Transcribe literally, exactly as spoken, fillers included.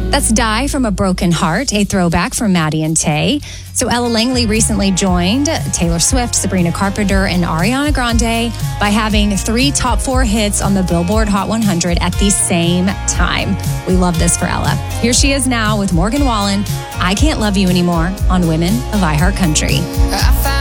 That's Die from a Broken Heart, a throwback from Maddie and Tay. So Ella Langley recently joined Taylor Swift, Sabrina Carpenter, and Ariana Grande by having three top four hits on the Billboard Hot one hundred at the same time. We love this for Ella. Here she is now with Morgan Wallen, I Can't Love You Anymore on Women of iHeartCountry.